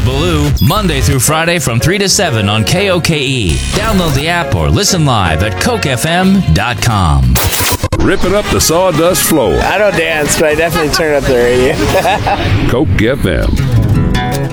Baloo, Monday through Friday from 3 to 7 on KOKE. Download the app or listen live at CokeFM.com. Ripping up the sawdust floor. I don't dance, but I definitely turn up the radio. Coke FM.